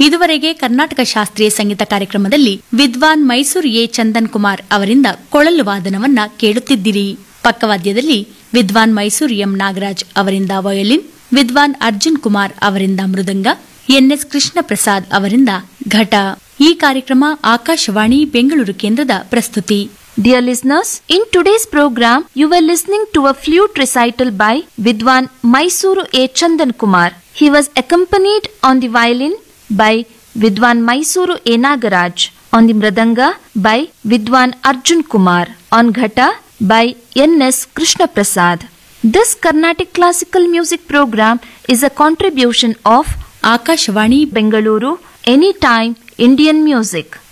ಇದುವರೆಗೆ ಕರ್ನಾಟಕ ಶಾಸ್ತ್ರೀಯ ಸಂಗೀತ ಕಾರ್ಯಕ್ರಮದಲ್ಲಿ ವಿದ್ವಾನ್ ಮೈಸೂರು ಎ ಚಂದನ್ ಕುಮಾರ್ ಅವರಿಂದ ಕೊಳಲು ವಾದನವನ್ನ ಕೇಳುತ್ತಿದ್ದಿರಿ. ಪಕ್ಕವಾದ್ಯದಲ್ಲಿ ವಿದ್ವಾನ್ ಮೈಸೂರು ಎಂ ನಾಗರಾಜ್ ಅವರಿಂದ ವಯೋಲಿನ್, ವಿದ್ವಾನ್ ಅರ್ಜುನ್ ಕುಮಾರ್ ಅವರಿಂದ ಮೃದಂಗ, ಎನ್ಎಸ್ ಕೃಷ್ಣ ಪ್ರಸಾದ್ ಅವರಿಂದ ಘಟ. ಈ ಕಾರ್ಯಕ್ರಮ ಆಕಾಶವಾಣಿ ಬೆಂಗಳೂರು ಕೇಂದ್ರದ ಪ್ರಸ್ತುತಿ. Dear listeners, in today's program, you were listening to a flute recital by Vidwan Mysuru A. Chandan Kumar. He was accompanied on the violin by Vidwan Mysuru A. Nagaraj, on the mridanga by Vidwan Arjun Kumar, on ghata by N.S. Krishna Prasad. This Carnatic classical music program is a contribution of Akashvani Bengaluru, Anytime Indian Music.